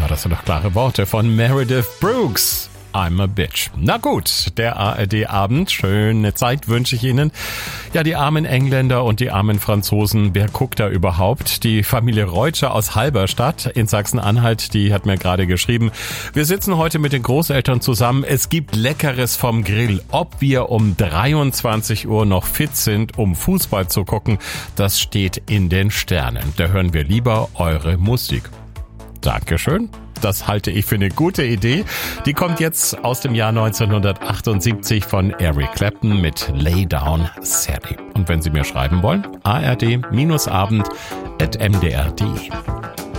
Ja, das sind doch klare Worte von Meredith Brooks. I'm a bitch. Na gut, der ARD-Abend. Schöne Zeit wünsche ich Ihnen. Ja, die armen Engländer und die armen Franzosen, wer guckt da überhaupt? Die Familie Reutscher aus Halberstadt in Sachsen-Anhalt, die hat mir gerade geschrieben, wir sitzen heute mit den Großeltern zusammen. Es gibt Leckeres vom Grill. Ob wir um 23 Uhr noch fit sind, um Fußball zu gucken, das steht in den Sternen. Da hören wir lieber eure Musik. Dankeschön. Das halte ich für eine gute Idee. Die kommt jetzt aus dem Jahr 1978 von Eric Clapton mit Lay Down Sally. Und wenn Sie mir schreiben wollen, ard-abend@mdr.de.